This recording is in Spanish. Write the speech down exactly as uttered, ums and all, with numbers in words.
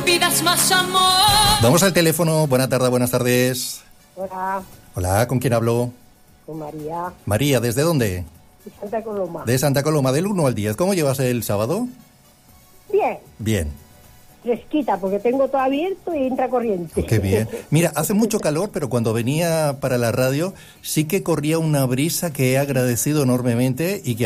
Pidas más amor. Vamos al teléfono. Buenas tardes, buenas tardes. Hola, Hola, ¿con quién hablo? con María, María, ¿desde dónde? de Santa Coloma. De Santa Coloma, del uno al diez. ¿Cómo llevas el sábado? Bien, Bien. fresquita, porque tengo todo abierto y entra corriente. Qué bien. Mira, hace mucho calor, pero cuando venía para la radio sí que corría una brisa que he agradecido enormemente y que